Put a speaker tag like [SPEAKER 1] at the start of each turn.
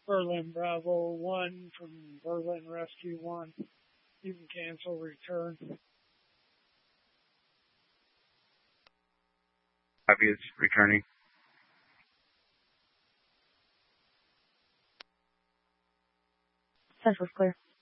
[SPEAKER 1] Berlin Bravo 1 from Berlin Rescue 1. You can cancel return.
[SPEAKER 2] Copy, it's returning.
[SPEAKER 3] Central's clear.